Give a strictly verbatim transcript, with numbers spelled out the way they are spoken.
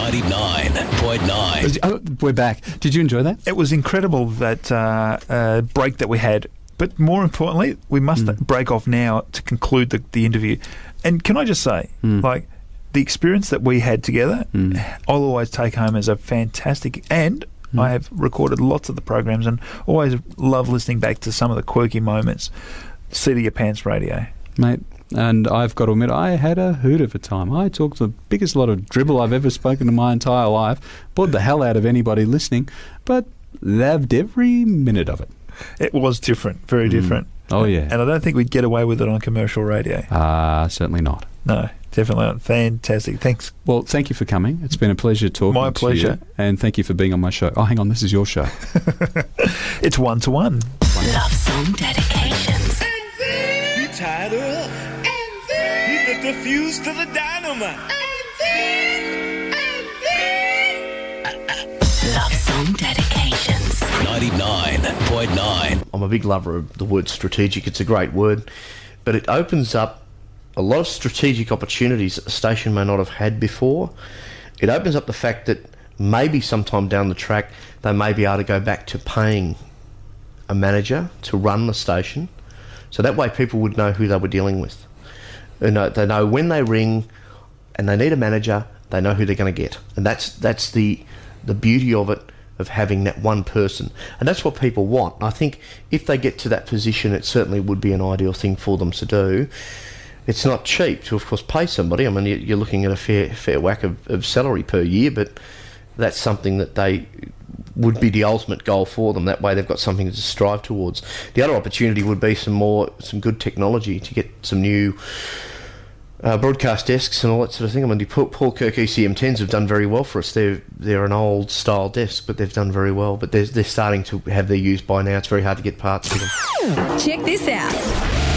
ninety-nine point nine. Oh, we're back. Did you enjoy that? It was incredible, that uh, uh, break that we had. But more importantly, we must Mm. break off now to conclude the, the interview. And can I just say, Mm. like, the experience that we had together, Mm. I'll always take home as a fantastic, and Mm. I have recorded lots of the programs and always love listening back to some of the quirky moments. Seat of your pants radio. Mate, and I've got to admit, I had a hoot of a time. I talked the biggest lot of dribble I've ever spoken in my entire life, bored the hell out of anybody listening, but loved every minute of it. It was different, very Mm. different. Oh, yeah. And I don't think we'd get away with it on commercial radio. Ah, uh, certainly not. No, definitely not. Fantastic. Thanks. Well, thank you for coming. It's been a pleasure talking My to pleasure. you. And thank you for being on my show. Oh, hang on, this is your show. It's one to one. Love song dedications. He tied her up. And then he lit the fuse to the dynamite. And then, and then. Love song dedications. ninety-nine point nine. I'm a big lover of the word strategic. It's a great word, but it opens up a lot of strategic opportunities that the station may not have had before. It opens up the fact that maybe sometime down the track they may be able to go back to paying a manager to run the station, so that way people would know who they were dealing with. You know, they know when they ring and they need a manager, they know who they're going to get, and that's that's the the beauty of it, of having that one person, and that's what people want. I think if they get to that position, it certainly would be an ideal thing for them to do. It's not cheap to, of course, pay somebody. I mean, you're looking at a fair fair whack of, of salary per year, but that's something that they would be the ultimate goal for them. That way they've got something to strive towards. The other opportunity would be some more, some good technology to get some new uh, broadcast desks and all that sort of thing. I mean, the Paul, Paul Kirk E C M tens have done very well for us. They're, they're an old style desk, but they've done very well. But they're, they're starting to have their use by now. It's very hard to get parts for them. Check this out.